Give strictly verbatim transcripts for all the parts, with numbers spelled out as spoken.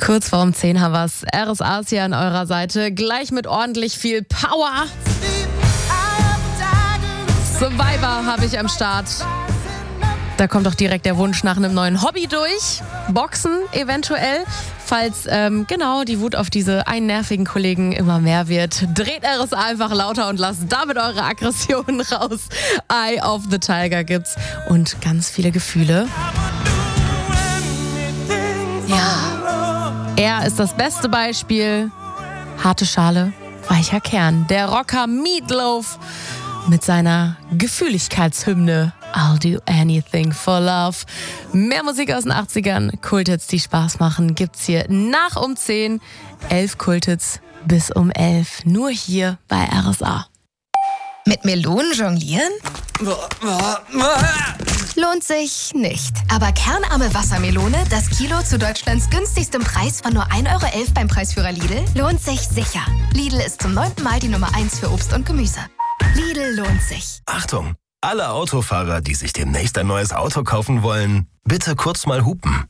Kurz vor um zehn haben wir's. R S A ist hier an eurer Seite. Gleich mit ordentlich viel Power. Survivor habe ich am Start. Da kommt doch direkt der Wunsch nach einem neuen Hobby durch. Boxen eventuell. Falls ähm, genau die Wut auf diese einen nervigen Kollegen immer mehr wird, dreht R S A einfach lauter und lasst damit eure Aggressionen raus. Eye of the Tiger gibt's und ganz viele Gefühle. Ja, er ist das beste Beispiel. Harte Schale, weicher Kern. Der Rocker Meatloaf mit seiner Gefühligkeitshymne I'll do anything for love. Mehr Musik aus den achtzigern, Kulthits, die Spaß machen, gibt's hier nach um zehn. Elf Kulthits bis um elf. Nur hier bei R S A. Mit Melonen jonglieren? Lohnt sich nicht. Aber kernarme Wassermelone, das Kilo zu Deutschlands günstigstem Preis von nur ein Euro elf beim Preisführer Lidl, lohnt sich sicher. Lidl ist zum neunten Mal die Nummer eins für Obst und Gemüse. Lidl lohnt sich. Achtung! Alle Autofahrer, die sich demnächst ein neues Auto kaufen wollen, bitte kurz mal hupen.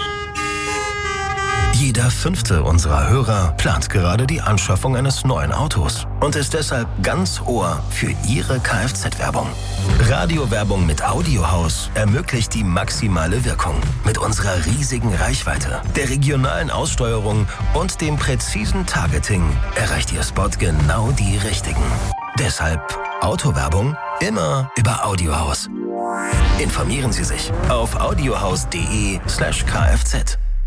Jeder fünfte unserer Hörer plant gerade die Anschaffung eines neuen Autos und ist deshalb ganz Ohr für Ihre Kfz-Werbung. Radiowerbung mit Audiohaus ermöglicht die maximale Wirkung. Mit unserer riesigen Reichweite, der regionalen Aussteuerung und dem präzisen Targeting erreicht Ihr Spot genau die Richtigen. Deshalb Autowerbung immer über Audiohaus. Informieren Sie sich auf audiohaus punkt de slash kfz.